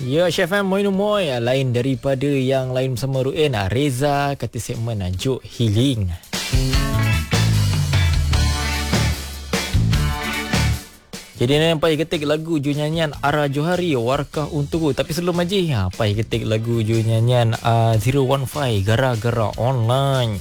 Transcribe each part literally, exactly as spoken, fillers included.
Ya, Chef M Moin Moy lain daripada yang lain bersama Ruin. Reza kata segmen Juk Healing. Jadi ni pai ketik lagu ju nyanyian Ara Johari Warkah Untukku. Tapi sebelum aja ha pai ketik lagu ju nyanyian uh, zero one five Gara-Gara Online.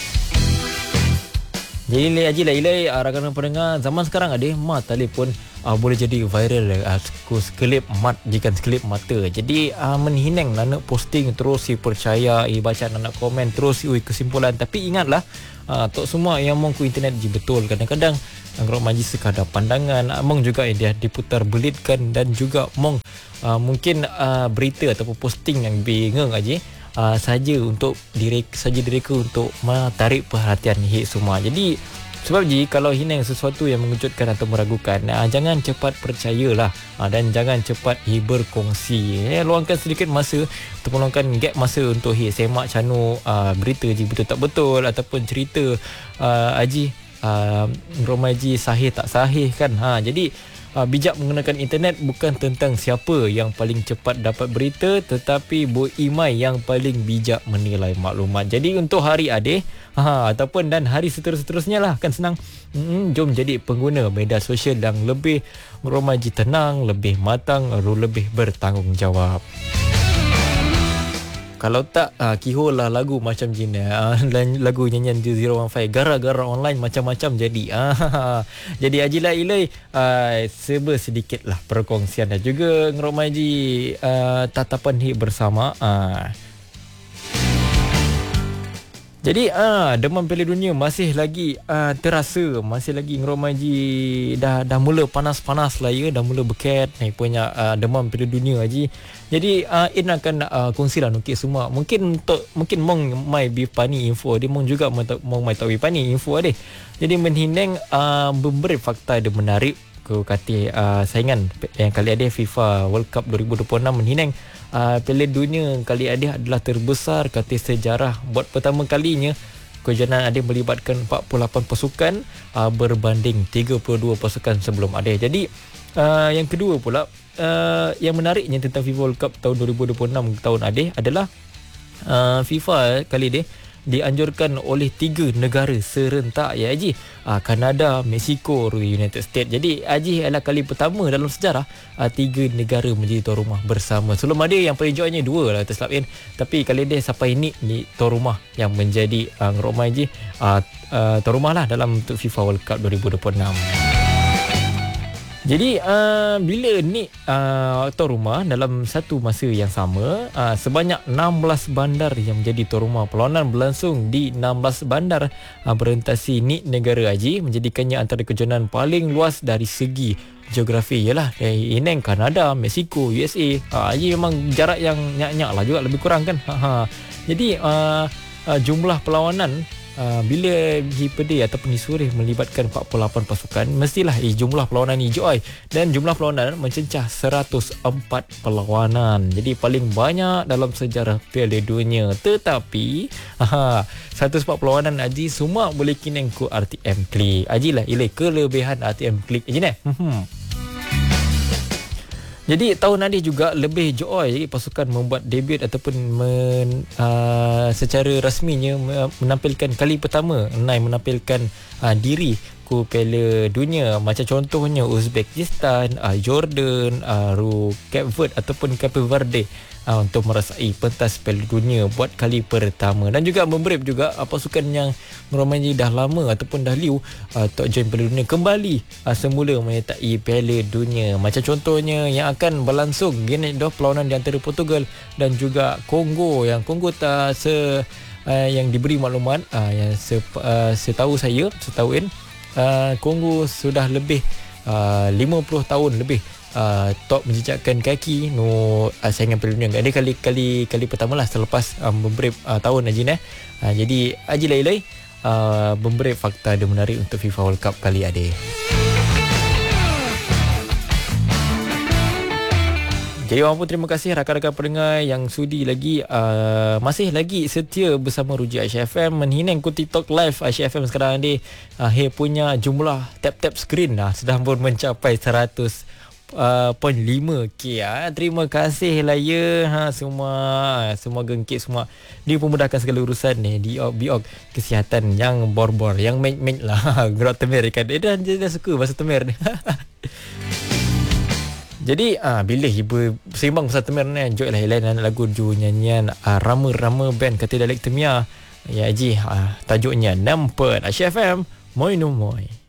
Jadi le aji lah ilai rakan pendengar zaman sekarang ada mat telefon uh, boleh jadi viral uh, sekelip mat jika sekelip mata. Jadi uh, menhinang nak posting terus si percaya i baca nak komen terus ui kesimpulan. Tapi ingatlah uh, tak semua yang mong ku internet je betul. Kadang-kadang anggap majlis sekadar pandangan mong juga dia diputar belitkan dan juga mong uh, mungkin uh, berita ataupun posting yang bingung aja. Uh, saja untuk diri saja diriku untuk menarik perhatian hit semua. Jadi sebab je kalau hinang sesuatu yang mengejutkan atau meragukan, uh, jangan cepat percayalah uh, dan jangan cepat hi berkongsi. Eh, luangkan sedikit masa ataupun luangkan gap masa untuk hi semak channel uh, berita je betul tak betul ataupun cerita uh, aji uh, romaji sahih tak sahih kan. Ha, jadi Uh, bijak menggunakan internet bukan tentang siapa yang paling cepat dapat berita, tetapi Bu Imai yang paling bijak menilai maklumat. Jadi untuk hari Adeh ha, ataupun dan hari seterus-terusnya lah kan senang. Hmm, jom jadi pengguna media sosial yang lebih meromaji tenang, lebih matang, lebih bertanggungjawab. Kalau tak uh, kihol lah lagu macam gini uh, lagu nyanyian zero one five Gara-Gara Online macam-macam jadi uh, jadi ajilah ilai uh, serba sedikit lah perkongsian dan juga ngeromaji uh, tatapan hit bersama uh. Jadi ah demam Piala Dunia masih lagi ah, terasa, masih lagi ngeromaji dah dah mula panas-panas lah ya, dah mula beket ni punya ah, demam Piala Dunia haji. Jadi ah, In akan ah, kongsilah nukik semua. Mungkin untuk mungkin mong mai bi pani info dia mong juga mong mai tahu pani info deh. Jadi menhineng ah, memberi fakta ada menarik ke kata uh, saingan yang kali ada FIFA World Cup dua ribu dua puluh enam menhinang uh, Piala Dunia kali ada adalah terbesar kata sejarah. Buat pertama kalinya kejohanan ada melibatkan empat puluh lapan pasukan uh, berbanding tiga puluh dua pasukan sebelum ada. Jadi uh, yang kedua pula uh, yang menariknya tentang FIFA World Cup tahun dua ribu dua puluh enam tahun ada adalah uh, FIFA kali ini dianjurkan oleh tiga negara serentak ya Haji. Uh, Kanada, Mexico, United States. Jadi Haji adalah kali pertama dalam sejarah uh, tiga negara menjadi tuan rumah bersama. Sebelum ada yang paling joynya dua lah terselap kan. Tapi kali dia sampai ni ni tuan rumah yang menjadi uh, ngeromai Haji uh, uh, tuan rumah lah dalam untuk FIFA World Cup dua ribu dua puluh enam. Jadi uh, bila ni uh, tuan rumah dalam satu masa yang sama uh, sebanyak enam belas bandar yang menjadi tuan rumah. Perlawanan berlangsung di enam belas bandar uh, berorientasi ni negara Haji, menjadikannya antara kejohanan paling luas dari segi geografi. Yalah eh, Ineng Kanada, Mexico, U S A. uh, Haji memang jarak yang nyak-nyak lah juga lebih kurang kan. Ha-ha. Jadi uh, uh, jumlah perlawanan Uh, bila Hipede ataupun Hisurih melibatkan empat puluh lapan pasukan, mestilah eh, jumlah perlawanan ni joy, dan jumlah perlawanan mencecah seratus empat perlawanan. Jadi paling banyak dalam sejarah Piala Dunia. Tetapi aha, seratus empat perlawanan Haji semua boleh kineng ku R T M Klik. Haji lah ilai kelebihan R T M Klik Haji ni. Hmm. Jadi tahun nanti juga lebih joy pasukan membuat debut ataupun men, uh, secara rasminya menampilkan kali pertama Nai menampilkan uh, diri ku Piala Dunia. Macam contohnya Uzbekistan, uh, Jordan, uh, Cape Verde ataupun Cape Verde uh, untuk merasai pentas Piala Dunia buat kali pertama. Dan juga memberi juga uh, pasukan yang meromanji dah lama ataupun dah liu uh, untuk join Piala Dunia kembali uh, semula menyertai Piala Dunia. Macam contohnya yang akan berlangsung gini dah perlawanan di antara Portugal dan juga Kongo, yang Kongo tak se uh, yang diberi maklumat uh, yang se, uh, setahu saya setahu in Uh, Kongo sudah lebih uh, lima puluh tahun lebih uh, top menjejakkan kaki no uh, saingan Piala Dunia. Dia kali-kali kali pertama lah selepas um, memberi uh, tahun Haji eh. Uh, jadi Haji Lailai uh, memberi fakta yang menarik untuk FIFA World Cup kali ada. Jadi orang pun terima kasih rakan-rakan pendengar yang sudi lagi uh, masih lagi setia bersama Rujuk Aisyah F M. Menhinang ku TikTok live Aisyah F M sekarang ni uh, he punya jumlah tap-tap screen uh, sudah pun mencapai seratus lima K ah. Terima kasih lah ya ha, semua semua gengkit semua. Dia memudahkan segala urusan ni di biog kesihatan yang bor-bor, yang main-main lah. Gerak temir kan. Eh, dia, dia, dia suka bahasa temir ni. Jadi ah bila hiba sembang pasal temir ni, enjoy lah lain lagu ju nyanyian ah, Rama-Rama band Kata Dialektomia. Ya ji ah, tajuknya Nampak Asyik F M Moi no Moi.